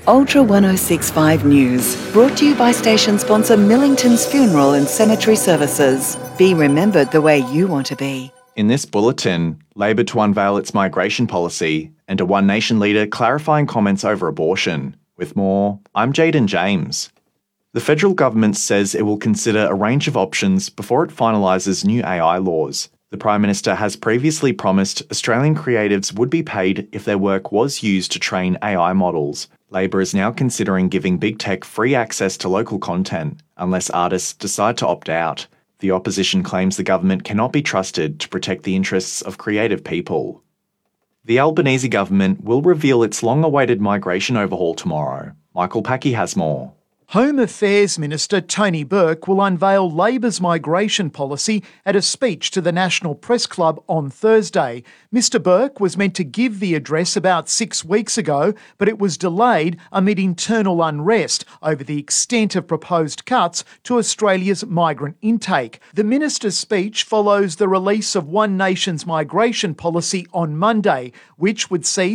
Ultra 1065 News, brought to you by station sponsor Millington's Funeral and Cemetery Services. Be remembered the way you want to be. In this bulletin, Labor to unveil its migration policy and a One Nation leader clarifying comments over abortion. With more, I'm Jaden James. The federal government says it will consider a range of options before it finalises new AI laws. The Prime Minister has previously promised Australian creatives would be paid if their work was used to train AI models. Labor is now considering giving big tech free access to local content, unless artists decide to opt out. The opposition claims the government cannot be trusted to protect the interests of creative people. The Albanese government will reveal its long-awaited migration overhaul tomorrow. Michael Packy has more. Home Affairs Minister Tony Burke will unveil Labor's migration policy at a speech to the National Press Club on Thursday. Mr Burke was meant to give the address about 6 weeks ago, but it was delayed amid internal unrest over the extent of proposed cuts to Australia's migrant intake. The minister's speech follows the release of One Nation's migration policy on Monday, which would see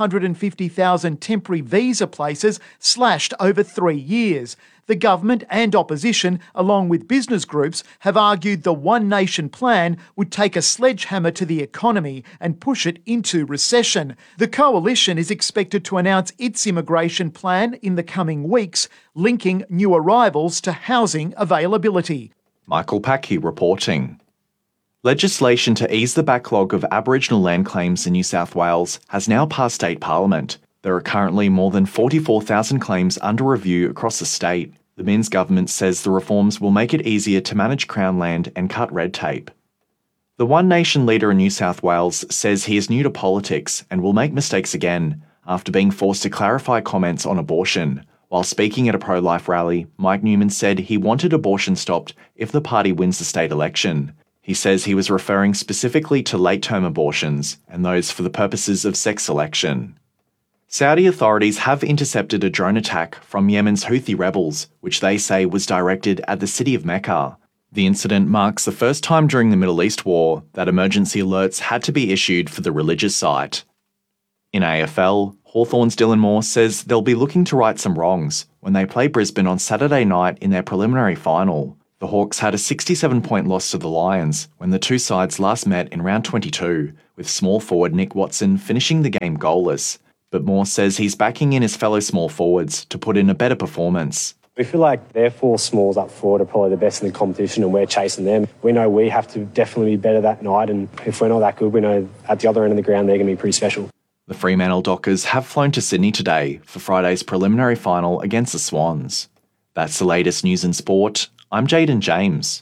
750,000 temporary visa places slashed over 3 years. The government and opposition, along with business groups, have argued the One Nation plan would take a sledgehammer to the economy and push it into recession. The coalition is expected to announce its immigration plan in the coming weeks, linking new arrivals to housing availability. Michael Packy reporting. Legislation to ease the backlog of Aboriginal land claims in New South Wales has now passed state parliament. There are currently more than 44,000 claims under review across the state. The Minns government says the reforms will make it easier to manage Crown land and cut red tape. The One Nation leader in New South Wales says he is new to politics and will make mistakes again after being forced to clarify comments on abortion. While speaking at a pro-life rally, Mike Newman said he wanted abortion stopped if the party wins the state election. He says he was referring specifically to late-term abortions and those for the purposes of sex selection. Saudi authorities have intercepted a drone attack from Yemen's Houthi rebels, which they say was directed at the city of Mecca. The incident marks the first time during the Middle East war that emergency alerts had to be issued for the religious site. In AFL, Hawthorn's Dylan Moore says they'll be looking to right some wrongs when they play Brisbane on Saturday night in their preliminary final. The Hawks had a 67-point loss to the Lions when the two sides last met in round 22, with small forward Nick Watson finishing the game goalless. But Moore says he's backing in his fellow small forwards to put in a better performance. We feel like their four smalls up forward are probably the best in the competition and we're chasing them. We know we have to definitely be better that night, and if we're not that good, we know at the other end of the ground they're going to be pretty special. The Fremantle Dockers have flown to Sydney today for Friday's preliminary final against the Swans. That's the latest news and sport. I'm Jaden James.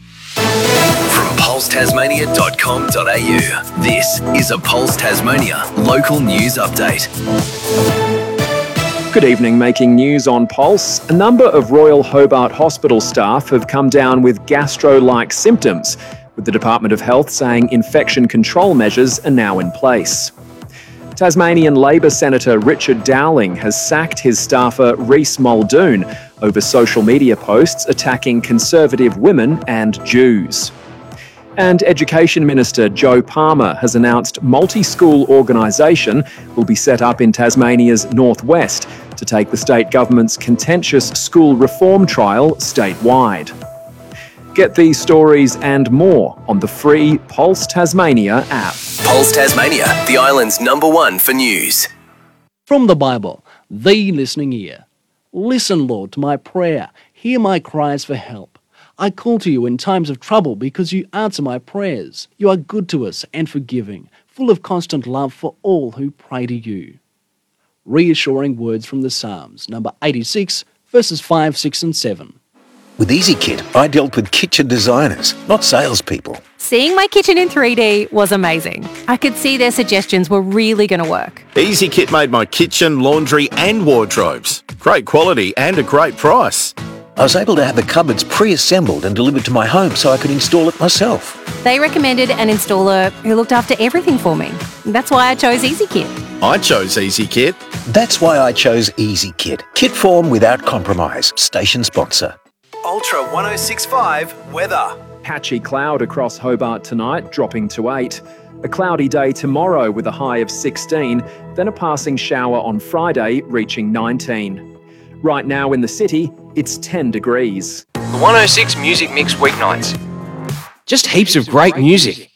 From pulsetasmania.com.au, this is a Pulse Tasmania local news update. Good evening, making news on Pulse. A number of Royal Hobart Hospital staff have come down with gastro-like symptoms, with the Department of Health saying infection control measures are now in place. Tasmanian Labor Senator Richard Dowling has sacked his staffer Reece Muldoon over social media posts attacking conservative women and Jews. And Education Minister Joe Palmer has announced multi-school organisation will be set up in Tasmania's northwest to take the state government's contentious school reform trial statewide. Get these stories and more on the free Pulse Tasmania app. Pulse Tasmania, the island's #1 for news. From the Bible, the listening ear. Listen, Lord, to my prayer. Hear my cries for help. I call to you in times of trouble because you answer my prayers. You are good to us and forgiving, full of constant love for all who pray to you. Reassuring words from the Psalms, number 86, verses 5, 6 and 7. With EasyKit, I dealt with kitchen designers, not salespeople. Seeing my kitchen in 3D was amazing. I could see their suggestions were really going to work. EasyKit made my kitchen, laundry and wardrobes. Great quality and a great price. I was able to have the cupboards pre-assembled and delivered to my home so I could install it myself. They recommended an installer who looked after everything for me. That's why I chose EasyKit. I chose EasyKit. That's why I chose EasyKit. Kit form without compromise. Station sponsor. Ultra 1065 weather. Patchy cloud across Hobart tonight, dropping to 8. A cloudy day tomorrow with a high of 16, then a passing shower on Friday reaching 19. Right now in the city, it's 10 degrees. The 106 Music Mix weeknights. Just heaps of great music.